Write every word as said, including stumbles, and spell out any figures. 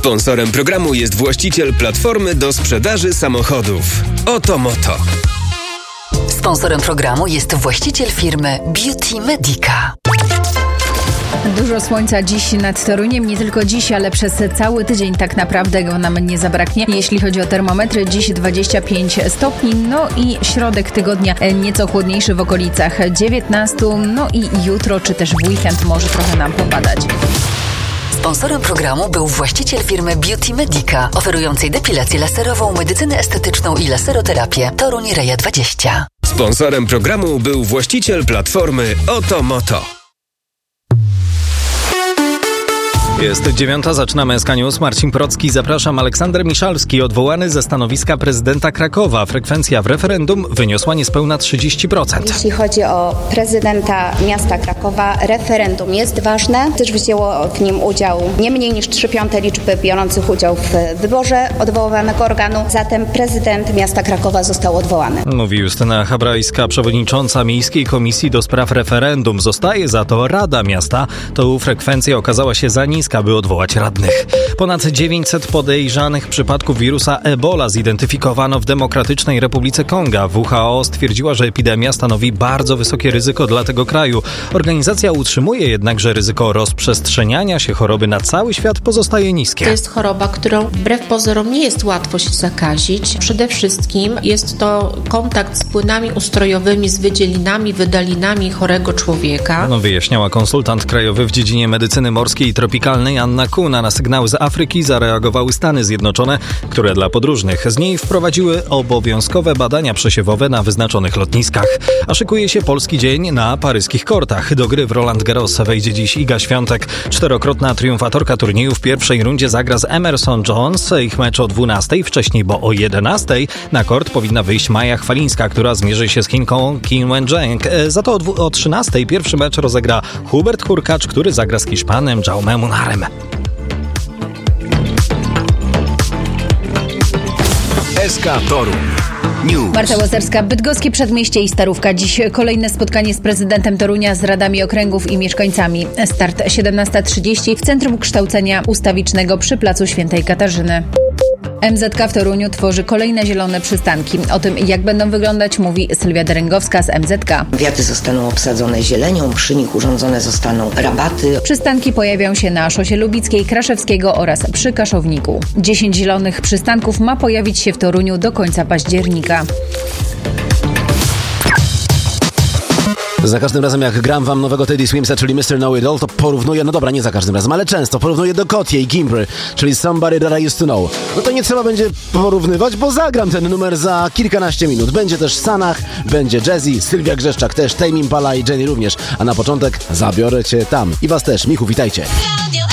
Sponsorem programu jest właściciel platformy do sprzedaży samochodów Oto Moto. Sponsorem programu jest właściciel firmy Beauty Medica. Dużo słońca dziś nad Toruniem, nie tylko dziś, ale przez cały tydzień tak naprawdę go nam nie zabraknie. Jeśli chodzi o termometry, dziś dwadzieścia pięć stopni, no i środek tygodnia nieco chłodniejszy w okolicach dziewiętnaście, no i jutro czy też w weekend może trochę nam popadać. Sponsorem programu był właściciel firmy Beauty Medica, oferującej depilację laserową, medycynę estetyczną i laseroterapię. Toruń Reja dwadzieścia. Sponsorem programu był właściciel platformy Oto Moto. Jest dziewiąta, zaczynamy S K News. Marcin Procki, zapraszam. Aleksander Miszalski, odwołany ze stanowiska prezydenta Krakowa. Frekwencja w referendum wyniosła niespełna trzydzieści procent. Jeśli chodzi o prezydenta miasta Krakowa, referendum jest ważne, gdyż wzięło w nim udział nie mniej niż trzy piąte liczby biorących udział w wyborze odwoływanego organu. Zatem prezydent miasta Krakowa został odwołany. Mówi Justyna Habrajska, przewodnicząca Miejskiej Komisji do Spraw Referendum. Zostaje za to Rada Miasta. To frekwencja okazała się za niska, by odwołać radnych. Ponad dziewięćset podejrzanych przypadków wirusa Ebola zidentyfikowano w Demokratycznej Republice Konga. W H O stwierdziła, że epidemia stanowi bardzo wysokie ryzyko dla tego kraju. Organizacja utrzymuje jednak, że ryzyko rozprzestrzeniania się choroby na cały świat pozostaje niskie. To jest choroba, którą wbrew pozorom nie jest łatwo się zakazić. Przede wszystkim jest to kontakt z płynami ustrojowymi, z wydzielinami, wydalinami chorego człowieka. No, wyjaśniała konsultant krajowy w dziedzinie medycyny morskiej i tropikalnej Anna Kuna. Na sygnały z Afryki zareagowały Stany Zjednoczone, które dla podróżnych z niej wprowadziły obowiązkowe badania przesiewowe na wyznaczonych lotniskach. A szykuje się polski dzień na paryskich kortach. Do gry w Roland Garros wejdzie dziś Iga Świątek. Czterokrotna triumfatorka turnieju w pierwszej rundzie zagra z Emerson Jones. Ich mecz o dwunastej, wcześniej, bo o jedenastej na kort powinna wyjść Maja Chwalińska, która zmierzy się z Chinką Qin Wenzheng. Za to o, o trzynastej pierwszy mecz rozegra Hubert Hurkacz, który zagra z Hiszpanem Jaume Munarem. S K Toruń News. Marta Łazarska, Bydgoskie Przedmieście i Starówka. Dziś kolejne spotkanie z prezydentem Torunia, z radami okręgów i mieszkańcami. Start siedemnasta trzydzieści w Centrum Kształcenia Ustawicznego przy Placu Świętej Katarzyny. M Z K w Toruniu tworzy kolejne zielone przystanki. O tym, jak będą wyglądać, mówi Sylwia Derengowska z M Z K. Wiaty zostaną obsadzone zielenią, przy nich urządzone zostaną rabaty. Przystanki pojawią się na Szosie Lubickiej, Kraszewskiego oraz przy Kaszowniku. dziesięć zielonych przystanków ma pojawić się w Toruniu do końca października. Za każdym razem jak gram wam nowego Teddy Swimsa, czyli mister Know It All, to porównuję, no dobra, nie za każdym razem, ale często porównuję do Kotie i Gimbry, czyli Somebody That I Used To Know. No to nie trzeba będzie porównywać, bo zagram ten numer za kilkanaście minut. Będzie też Sanach, będzie Jazzy, Sylwia Grzeszczak też, Tame Impala i Jenny również. A na początek zabiorę cię tam. I was też. Michu, witajcie.